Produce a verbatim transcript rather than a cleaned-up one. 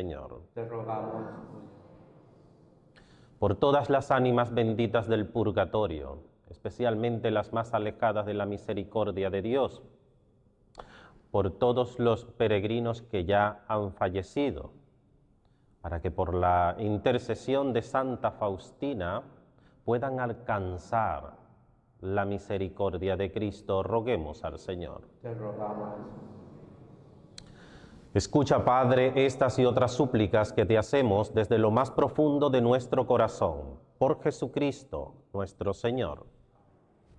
Señor. Te rogamos, Por todas las ánimas benditas del purgatorio, especialmente las más alejadas de la misericordia de Dios, por todos los peregrinos que ya han fallecido, para que por la intercesión de Santa Faustina puedan alcanzar la misericordia de Cristo, roguemos al Señor. te rogamos. Escucha, Padre, estas y otras súplicas que te hacemos desde lo más profundo de nuestro corazón, por Jesucristo nuestro Señor.